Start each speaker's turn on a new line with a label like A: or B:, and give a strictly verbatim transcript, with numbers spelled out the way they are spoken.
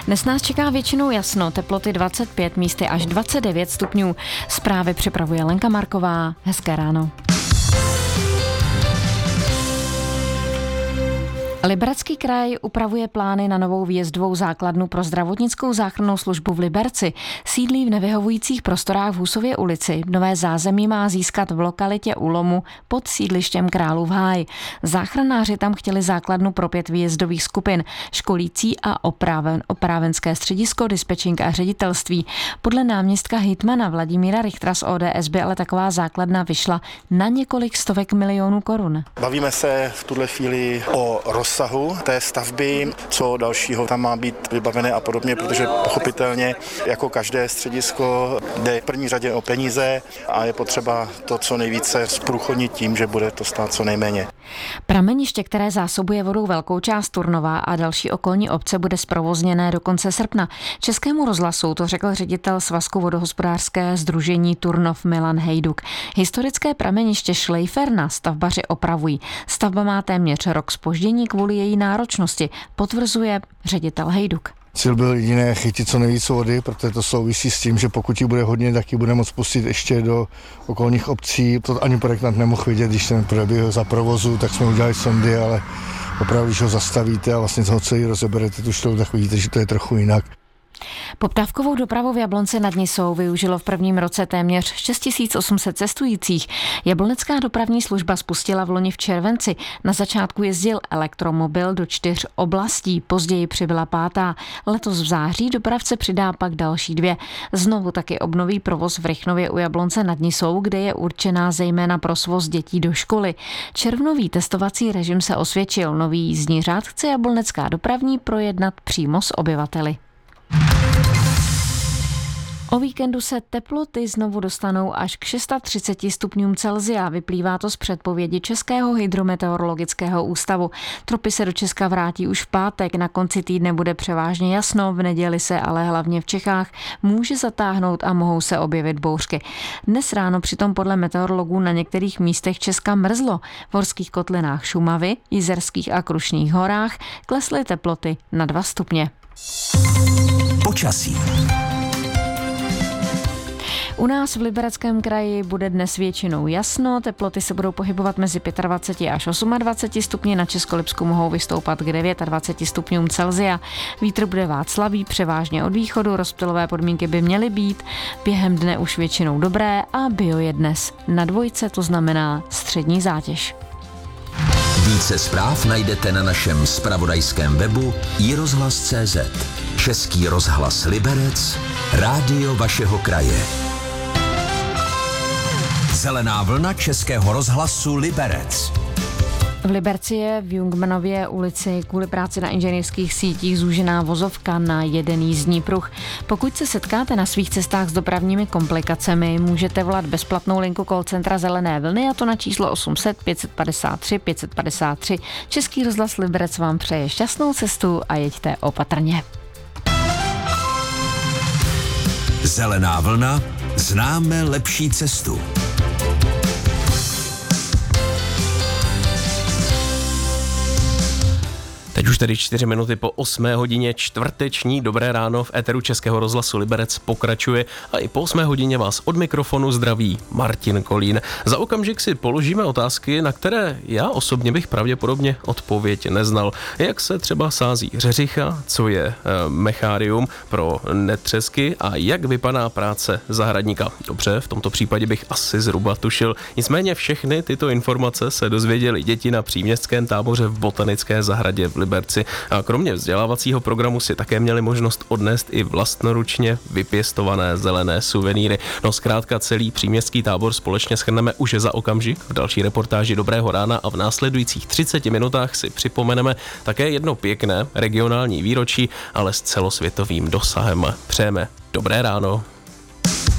A: Dnes nás čeká většinou jasno, teploty dvacet pět, místy až dvacet devět stupňů. Zprávy připravuje Lenka Marková. Hezké ráno. Liberecký kraj upravuje plány na novou výjezdovou základnu pro zdravotnickou záchrannou službu v Liberci. Sídlí v nevyhovujících prostorách v Husově ulici. Nové zázemí má získat v lokalitě u lomu pod sídlištěm Králův Háj. Záchranáři tam chtěli základnu pro pět výjezdových skupin, školící a opraven, opravenské středisko, dispečink a ředitelství. Podle náměstka hejtmana Vladimíra Richtera z O D S by ale taková základna vyšla na několik stovek milionů korun.
B: Bavíme se v tuhle chvíli o roz rozsahu té stavby, co dalšího tam má být vybavené a podobně, protože pochopitelně jako každé středisko jde v první řadě o peníze a je potřeba to co nejvíce zprůchodnit tím, že bude to stát co nejméně.
A: Prameniště, které zásobuje vodou velkou část Turnova a další okolní obce, bude zprovozněné do konce srpna. Českému rozhlasu to řekl ředitel Svazku vodohospodářské sdružení Turnov Milan Hejduk. Historické prameniště Šlejferna stavbaři opravují. Stavba má téměř rok zpoždění kvůli její náročnosti, potvrzuje ředitel Hejduk.
C: Cíl byl jediné chytit co nejvíc vody, protože to souvisí s tím, že pokud ji bude hodně, tak ji bude moct pustit ještě do okolních obcí. To ani projektant nemohl vidět, když ten proběhl za provozu, tak jsme udělali sondy, ale opravdu, když ho zastavíte a vlastně toho celý rozeberete tu štolu, tak vidíte, že to je trochu jinak.
A: Poptávkovou dopravu v Jablonci nad Nisou využilo v prvním roce téměř šest tisíc osm set cestujících. Jablonecká dopravní služba spustila v loni v červenci. Na začátku jezdil elektromobil do čtyř oblastí, později přibyla pátá. Letos v září dopravce přidá pak další dvě. Znovu taky obnoví provoz v Rychnově u Jablonce nad Nisou, kde je určená zejména pro svoz dětí do školy. Červnový testovací režim se osvědčil. Nový jízdní řád chce Jablonecká dopravní projednat přímo s obyvateli. O víkendu se teploty znovu dostanou až k třicet šesti stupňům Celsia. Vyplývá to z předpovědi Českého hydrometeorologického ústavu. Tropy se do Česka vrátí už v pátek. Na konci týdne bude převážně jasno, v neděli se ale hlavně v Čechách může zatáhnout a mohou se objevit bouřky. Dnes ráno přitom podle meteorologů na některých místech Česka mrzlo. V horských kotlinách Šumavy, Jizerských a Krušných horách klesly teploty na dva stupně.
D: Počasí.
A: U nás v Libereckém kraji bude dnes většinou jasno, teploty se budou pohybovat mezi dvacet pět až dvacet osm stupni, na Českolipsku mohou vystoupat k dvacet devět stupňům Celsia. Vítr bude vát slabý, převážně od východu, rozptylové podmínky by měly být, během dne už většinou dobré a bio je dnes na dvojce, to znamená střední zátěž.
D: Více zpráv najdete na našem zpravodajském webu i rozhlas tečka cé zet. Český rozhlas Liberec, rádio vašeho kraje. Zelená vlna Českého rozhlasu Liberec.
A: V Liberci je v Jungmanově ulici kvůli práci na inženýrských sítích zúžená vozovka na jeden jízdní pruh. Pokud se setkáte na svých cestách s dopravními komplikacemi, můžete volat bezplatnou linku call centra Zelené vlny, a to na číslo osm set pět padesát tři pět padesát tři. Český rozhlas Liberec vám přeje šťastnou cestu a jeďte opatrně.
D: Zelená vlna, známe lepší cestu.
E: Teď už tedy čtyři minuty po osmé hodině čtvrteční Dobré ráno v éteru Českého rozhlasu Liberec pokračuje a i po osmé hodině vás od mikrofonu zdraví Martin Kolín. Za okamžik si položíme otázky, na které já osobně bych pravděpodobně odpověď neznal. Jak se třeba sází řeřicha, co je e, mechárium pro netřesky a jak vypadá práce zahradníka. Dobře, v tomto případě bych asi zhruba tušil. Nicméně všechny tyto informace se dozvěděli děti na příměstském táboře v botanické zahradě v Liberci. A kromě vzdělávacího programu si také měli možnost odnést i vlastnoručně vypěstované zelené suvenýry. No zkrátka celý příměstský tábor společně shrneme už za okamžik v další reportáži Dobrého rána a v následujících třiceti minutách si připomeneme také jedno pěkné regionální výročí, ale s celosvětovým dosahem. Přejeme dobré ráno.